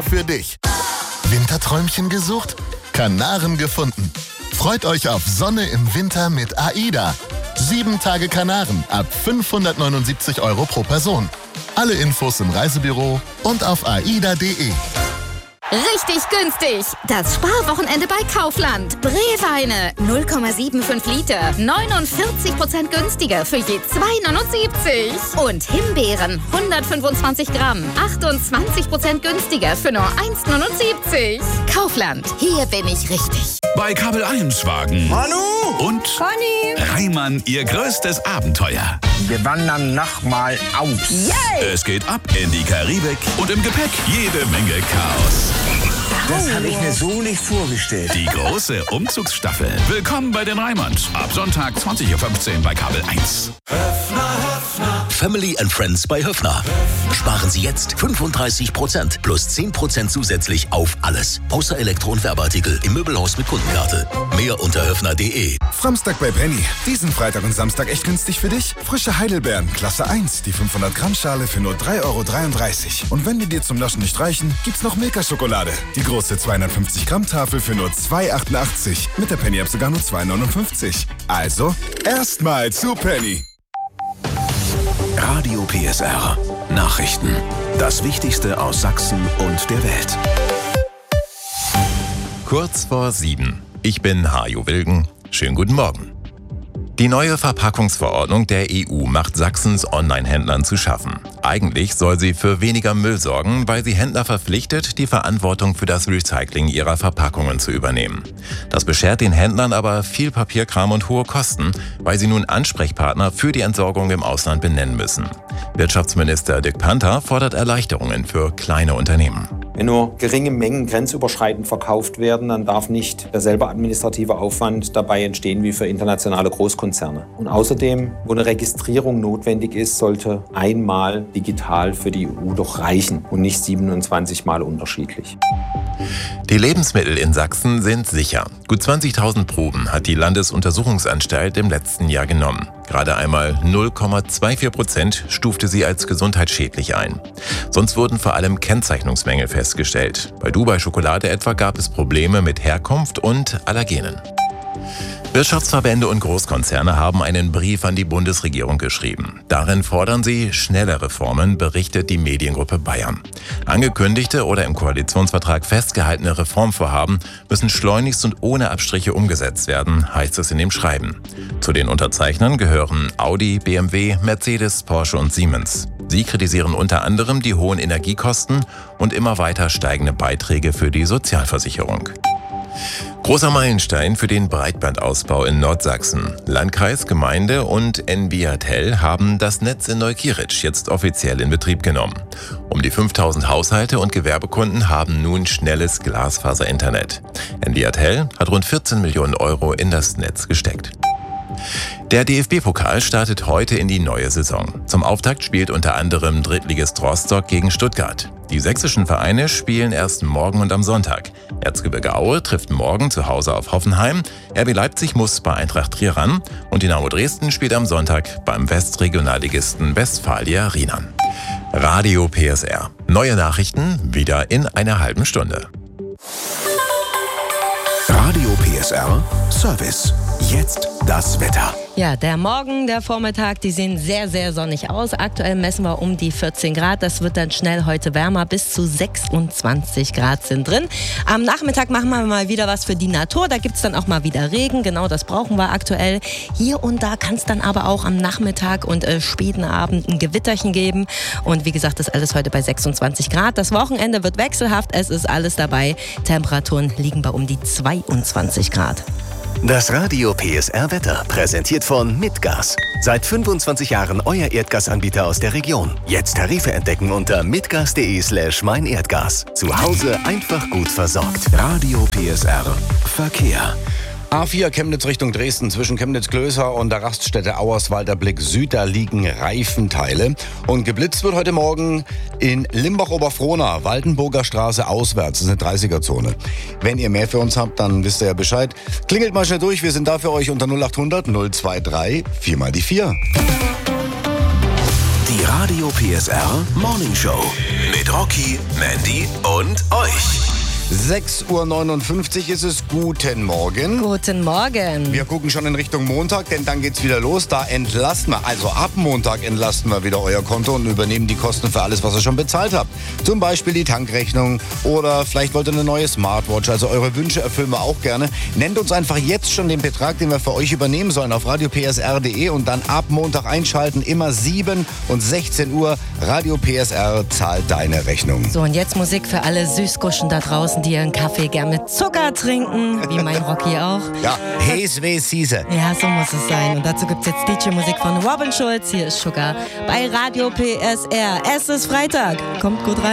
extra für dich. Winterträumchen gesucht? Kanaren gefunden. Freut euch auf Sonne im Winter mit AIDA. 7 Tage Kanaren ab 579 € pro Person. Alle Infos im Reisebüro und auf aida.de. Richtig günstig! Das Sparwochenende bei Kaufland. Breweine 0,75 Liter. 49% günstiger für je 2,79. Und Himbeeren 125 Gramm. 28% günstiger für nur 1,79. Kaufland. Hier bin ich richtig. Bei Kabel 1 Wagen. Manu! Und Conny! Reimann, ihr größtes Abenteuer. Wir wandern nochmal aus. Yay! Es geht ab in die Karibik und im Gepäck jede Menge Chaos. Das habe ich mir so nicht vorgestellt. Die große Umzugsstaffel. Willkommen bei den Reimanns. Ab Sonntag 20:15 Uhr bei Kabel 1. Family and Friends bei Höffner. Sparen Sie jetzt 35% plus 10% zusätzlich auf alles. Außer Elektro- und Werbeartikel im Möbelhaus mit Kundenkarte. Mehr unter höffner.de. Samstag bei Penny. Diesen Freitag und Samstag echt günstig für dich? Frische Heidelbeeren, Klasse 1, die 500-Gramm-Schale für nur 3,33 €. Und wenn die dir zum Naschen nicht reichen, gibt's noch Milka-Schokolade. Die große 250-Gramm-Tafel für nur 2,88 €. Mit der Penny-App sogar nur 2,59 €. Also, erstmal zu Penny. Radio PSR. Nachrichten. Das Wichtigste aus Sachsen und der Welt. Kurz vor 7. Ich bin Hajo Wilgen. Schönen guten Morgen. Die neue Verpackungsverordnung der EU macht Sachsens Online-Händlern zu schaffen. Eigentlich soll sie für weniger Müll sorgen, weil sie Händler verpflichtet, die Verantwortung für das Recycling ihrer Verpackungen zu übernehmen. Das beschert den Händlern aber viel Papierkram und hohe Kosten, weil sie nun Ansprechpartner für die Entsorgung im Ausland benennen müssen. Wirtschaftsminister Dirk Panther fordert Erleichterungen für kleine Unternehmen. Wenn nur geringe Mengen grenzüberschreitend verkauft werden, dann darf nicht derselbe administrative Aufwand dabei entstehen wie für internationale Großkonzerne. Und außerdem, wo eine Registrierung notwendig ist, sollte einmal digital für die EU doch reichen und nicht 27 Mal unterschiedlich. Die Lebensmittel in Sachsen sind sicher. Gut 20.000 Proben hat die Landesuntersuchungsanstalt im letzten Jahr genommen. Gerade einmal 0,24% stufte sie als gesundheitsschädlich ein. Sonst wurden vor allem Kennzeichnungsmängel festgestellt. Bei Dubai-Schokolade etwa gab es Probleme mit Herkunft und Allergenen. Wirtschaftsverbände und Großkonzerne haben einen Brief an die Bundesregierung geschrieben. Darin fordern sie schnelle Reformen, berichtet die Mediengruppe Bayern. Angekündigte oder im Koalitionsvertrag festgehaltene Reformvorhaben müssen schleunigst und ohne Abstriche umgesetzt werden, heißt es in dem Schreiben. Zu den Unterzeichnern gehören Audi, BMW, Mercedes, Porsche und Siemens. Sie kritisieren unter anderem die hohen Energiekosten und immer weiter steigende Beiträge für die Sozialversicherung. Großer Meilenstein für den Breitbandausbau in Nordsachsen. Landkreis, Gemeinde und NBAtel haben das Netz in Neukirch jetzt offiziell in Betrieb genommen. Um die 5000 Haushalte und Gewerbekunden haben nun schnelles Glasfaser-Internet. NBAtel hat rund 14 Millionen € in das Netz gesteckt. Der DFB-Pokal startet heute in die neue Saison. Zum Auftakt spielt unter anderem Drittligist Rostock gegen Stuttgart. Die sächsischen Vereine spielen erst morgen und am Sonntag. Erzgebirge Aue trifft morgen zu Hause auf Hoffenheim, RB Leipzig muss bei Eintracht Trier ran und Dynamo Dresden spielt am Sonntag beim Westregionalligisten Westfalia Rienan. Radio PSR. Neue Nachrichten wieder in einer halben Stunde. Radio PSR Service. Jetzt das Wetter. Ja, der Morgen, der Vormittag, die sehen sehr, sehr sonnig aus. Aktuell messen wir um die 14 Grad. Das wird dann schnell heute wärmer. Bis zu 26 Grad sind drin. Am Nachmittag machen wir mal wieder was für die Natur. Da gibt es dann auch mal wieder Regen. Genau, das brauchen wir aktuell. Hier und da kann es dann aber auch am Nachmittag und späten Abend ein Gewitterchen geben. Und wie gesagt, das alles heute bei 26 Grad. Das Wochenende wird wechselhaft. Es ist alles dabei. Temperaturen liegen bei um die 22 Grad. Das Radio PSR Wetter, präsentiert von Mitgas. Seit 25 Jahren euer Erdgasanbieter aus der Region. Jetzt Tarife entdecken unter mitgas.de/meinerdgas. Zu Hause einfach gut versorgt. Radio PSR Verkehr. A4 Chemnitz Richtung Dresden zwischen Chemnitz-Klößer und der Raststätte Auerswalder Blick Süd, da liegen Reifenteile. Und geblitzt wird heute Morgen in Limbach-Oberfrohna, Waldenburger Straße auswärts. Das ist eine 30er-Zone. Wenn ihr mehr für uns habt, dann wisst ihr ja Bescheid. Klingelt mal schnell durch, wir sind da für euch unter 0800 023 4 mal die 4. Die Radio PSR Morning Show mit Rocky, Mandy und euch. 6:59 Uhr ist es. Guten Morgen. Guten Morgen. Wir gucken schon in Richtung Montag, denn dann geht's wieder los. Da entlasten wir, also ab Montag entlasten wir wieder euer Konto und übernehmen die Kosten für alles, was ihr schon bezahlt habt. Zum Beispiel die Tankrechnung oder vielleicht wollt ihr eine neue Smartwatch. Also eure Wünsche erfüllen wir auch gerne. Nennt uns einfach jetzt schon den Betrag, den wir für euch übernehmen sollen auf radiopsr.de und dann ab Montag einschalten. Immer 7 und 16 Uhr. Radio PSR zahlt deine Rechnung. So, und jetzt Musik für alle Süßguschen da draußen, die ihren Kaffee gern mit Zucker trinken, wie mein Rocky auch. Ja, Heswe Siese. Ja, so muss es sein. Und dazu gibt's jetzt DJ-Musik von Robin Schulz. Hier ist Sugar bei Radio PSR. Es ist Freitag. Kommt gut rein.